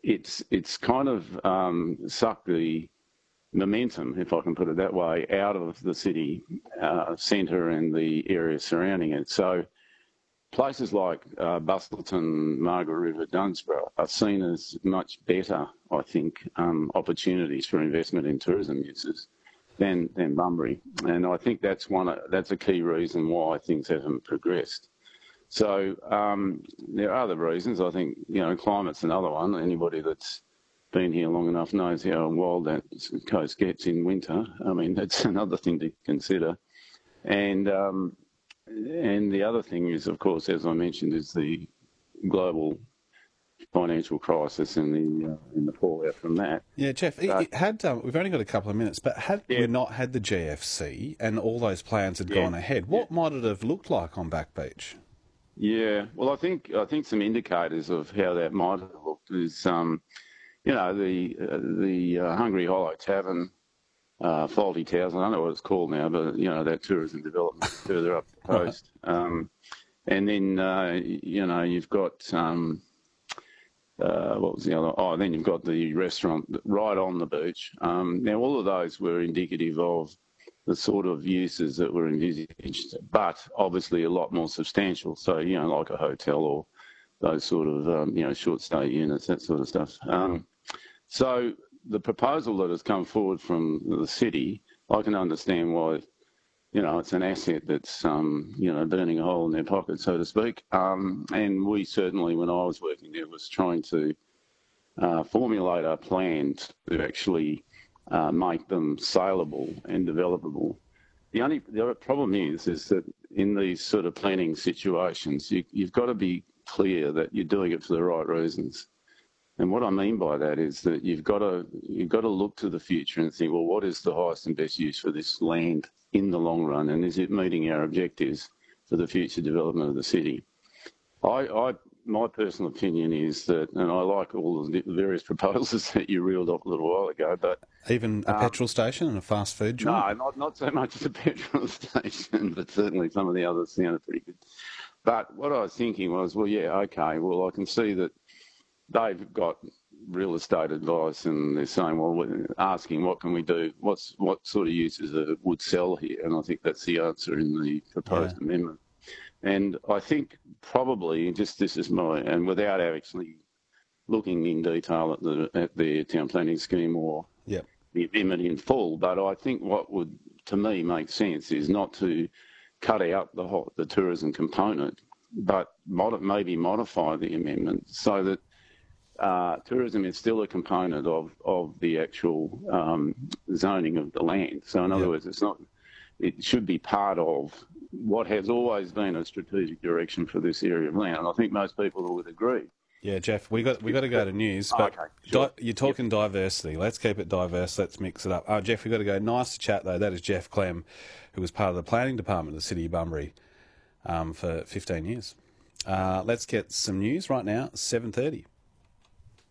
it's kind of sucked the momentum, if I can put it that way, out of the city centre and the area surrounding it. So places like Bustleton, Margaret River, Dunsborough are seen as much better, I think, opportunities for investment in tourism uses than Bunbury. And I think that's a key reason why things haven't progressed. So there are other reasons. I think, climate's another one. Anybody that's been here long enough knows how wild that coast gets in winter. I mean, that's another thing to consider. And the other thing is, of course, as I mentioned, is the global financial crisis and the fallout from that. Yeah, Jeff, we've only got a couple of minutes, but had we not had the GFC and all those plans had gone ahead, what might it have looked like on Back Beach? Yeah, well, I think some indicators of how that might have looked is, the Hungry Hollow Tavern, Faulty Towers, I don't know what it's called now, but, that tourism development further up the coast. And then, you've got, what was the other? Oh, then you've got the restaurant right on the beach. Now, all of those were indicative of the sort of uses that were envisaged, but obviously a lot more substantial. So, like a hotel or those sort of, short stay units, that sort of stuff. So the proposal that has come forward from the city, I can understand why, it's an asset that's, burning a hole in their pocket, so to speak. And we certainly, when I was working there, was trying to formulate a plan to actually make them saleable and developable. The other problem is that in these sort of planning situations, you've got to be clear that you're doing it for the right reasons. And what I mean by that is that you've got to look to the future and think, well, what is the highest and best use for this land in the long run, and is it meeting our objectives for the future development of the city? My personal opinion is that, and I like all the various proposals that you reeled off a little while ago, but even a petrol station and a fast food joint? No, not so much as a petrol station, but certainly some of the others sounded pretty good. But what I was thinking was, well, yeah, okay, well, I can see that they've got real estate advice and they're saying, well, asking what can we do, what sort of uses would sell here, and I think that's the answer in the proposed amendment. And I think probably, this is and without actually looking in detail at the town planning scheme or the amendment in full, but I think what would, to me, make sense is not to cut out the tourism component, but maybe modify the amendment so that tourism is still a component of the actual zoning of the land. So in other words, it should be part of what has always been a strategic direction for this area of land. And I think most people would agree. Yeah, Jeff, we got to go to news. But okay, sure. You're talking diversity. Let's keep it diverse. Let's mix it up. Jeff, we got to go. Nice to chat though. That is Jeff Clem, who was part of the planning department of the City of Bunbury for 15 years. Let's get some news right now. 7:30.